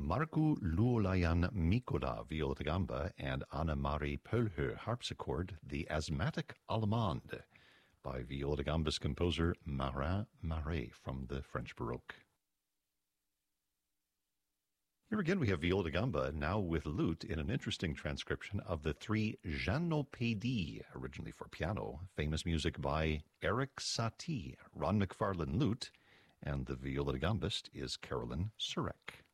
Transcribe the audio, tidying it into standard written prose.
Markku Luolajan Mikkola, viola da gamba, and Anna-Mari Pölhö, harpsichord, the Asthmatic Allemande, by viola da gamba's composer Marin Marais from the French Baroque. Here again we have viola da gamba, now with lute, in an interesting transcription of the three Gymnopédies, originally for piano, famous music by Eric Satie, Ron McFarlane lute, and the viola da gambist is Carolyn Surek.